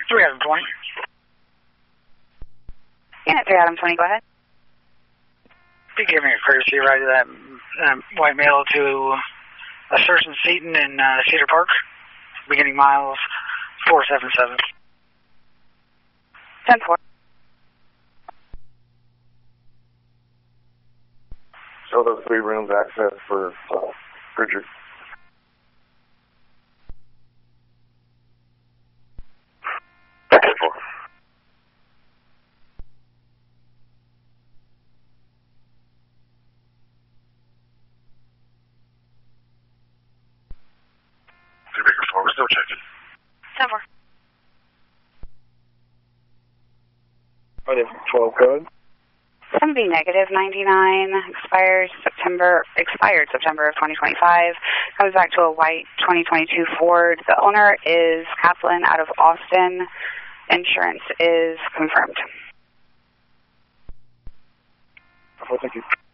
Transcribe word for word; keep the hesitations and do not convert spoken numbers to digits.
three Adam twenty. Unit three Adam twenty, go ahead. Be giving a courtesy ride to that um, white male to a Surgeon Seaton in uh, Cedar Park, beginning miles four seven seven. ten four. Show those three rooms access for uh, Richard. ten four. Baker four, we're still checking. ten four. Are they twelve code? seven B negative ninety-nine, expired September, expired September of twenty twenty-five, comes back to a white twenty twenty-two Ford. The owner is Kathleen out of Austin. Insurance is confirmed. Thank you.